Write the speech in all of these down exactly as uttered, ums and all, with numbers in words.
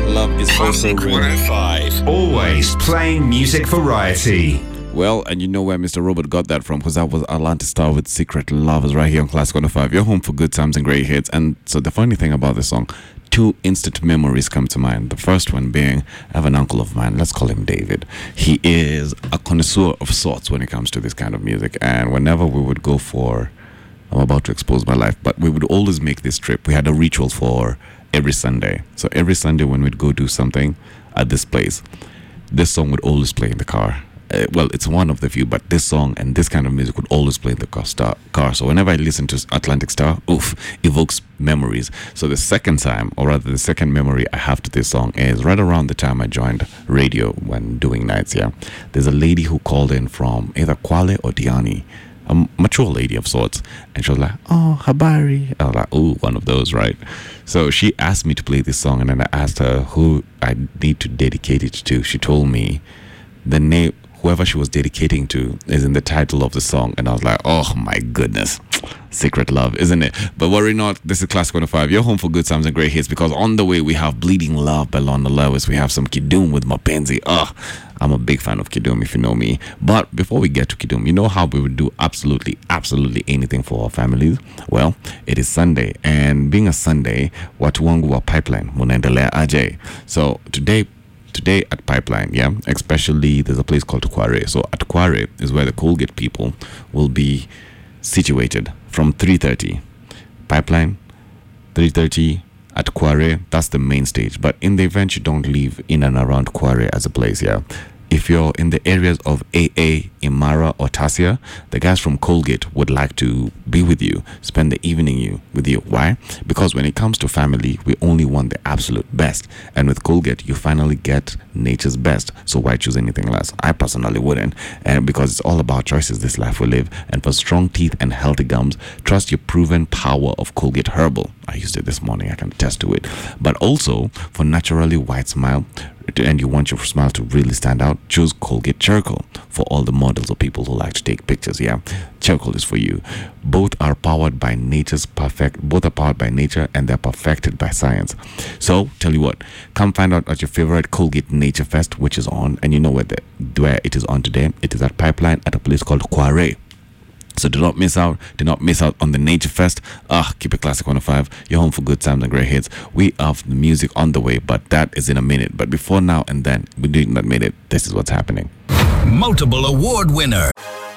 Love is also Classic one oh five. Always playing music variety. Well, and you know where Mister Robert got that from, because that was Atlanta Star with Secret Lovers right here on Classic one oh five. You're home for good times and great hits. And so the funny thing about this song, two instant memories come to mind. The first one being, I have an uncle of mine, let's call him David. He is a connoisseur of sorts when it comes to this kind of music. And whenever we would go for, I'm about to expose my life, but we would always make this trip. We had a ritual for every Sunday. So every Sunday when we'd go do something at this place, this song would always play in the car. Uh, well, it's one of the few, but this song and this kind of music would always play in the car, star, car. So whenever I listen to Atlantic Star, oof, evokes memories. So the second time, or rather the second memory I have to this song is right around the time I joined radio when doing nights, yeah. There's a lady who called in from either Kwale or Diani, a mature lady of sorts, and she was like, oh, habari. I was like, oh, one of those, right? So she asked me to play this song, and then I asked her who I need to dedicate it to. She told me the name, whoever she was dedicating to is in the title of the song, and I was like, oh my goodness, Secret Love, isn't it? But worry not, this is Classic one oh five. You're home for good times and great hits, because on the way we have Bleeding Love by London Lewis. We have some Kidum with Mapenzi. Ugh, I'm a big fan of Kidum, if you know me. But before we get to Kidum, you know how we would do absolutely, absolutely anything for our families? Well, it is Sunday, and being a Sunday, watu wangu wa Pipeline munaendelea aje. So today, Today at Pipeline, yeah, especially there's a place called Kware. So at Kware is where the Colgate people will be situated from three thirty. Pipeline, three thirty at Kware, that's the main stage. But in the event you don't live in and around Kware as a place, yeah, if you're in the areas of A A, Imara, or Tasia, the guys from Colgate would like to be with you, spend the evening you with you. Why? Because when it comes to family, we only want the absolute best. And with Colgate, you finally get nature's best. So why choose anything less? I personally wouldn't. And because it's all about choices, this life we live. And for strong teeth and healthy gums, trust your proven power of Colgate Herbal. I used it this morning, I can attest to it. But also, for naturally white smile, and you want your smile to really stand out, choose Colgate Charcoal for all the models or people who like to take pictures. Yeah, charcoal is for you. Both are powered by nature's perfect. Both are powered by nature, and they're perfected by science. So, tell you what, come find out at your favorite Colgate Nature Fest, which is on, and you know where the where it is on today. It is at Pipeline at a place called Kware. So do not miss out. Do not miss out on the Nature Fest. Ah, keep it Classic one oh five. You're home for good times and great hits. We have the music on the way, but that is in a minute. But before now and then, we did not admit it. This is what's happening. Multiple award winner.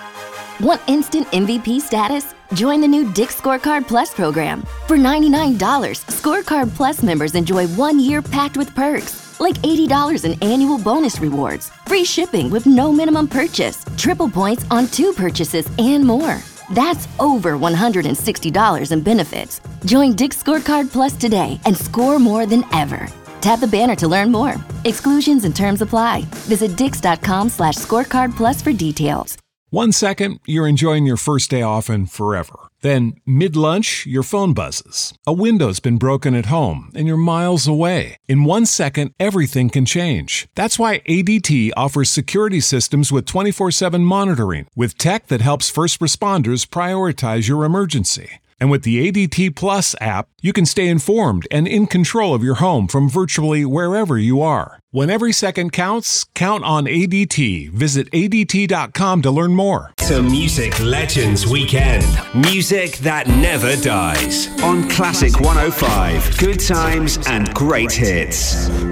Want instant M V P status? Join the new Dick's Scorecard Plus program. For ninety-nine dollars, Scorecard Plus members enjoy one year packed with perks, like eighty dollars in annual bonus rewards, free shipping with no minimum purchase, triple points on two purchases, and more. That's over one hundred sixty dollars in benefits. Join Dick's Scorecard Plus today and score more than ever. Tap the banner to learn more. Exclusions and terms apply. Visit dix.com slash scorecard plus for details. One second, you're enjoying your first day off and forever. Then, mid-lunch, your phone buzzes. A window's been broken at home, and you're miles away. In one second, everything can change. That's why A D T offers security systems with twenty-four seven monitoring, with tech that helps first responders prioritize your emergency. And with the A D T Plus app, you can stay informed and in control of your home from virtually wherever you are. When every second counts, count on A D T. Visit A D T dot com to learn more. To Music Legends Weekend. Music that never dies. On Classic one oh five. Good times and great hits.